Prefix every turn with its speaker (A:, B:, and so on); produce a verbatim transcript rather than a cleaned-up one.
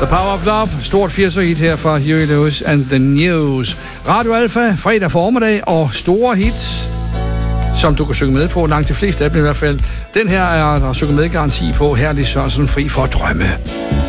A: The Power of Love, stort firser hit her fra Huey Lewis and the News. Radio Alpha, fredag formiddag, og store hits, som du kan synge med på, langt de fleste af dem i hvert fald. Den her er der synge med garanti på, Herlig Sørensen, Fri for at drømme.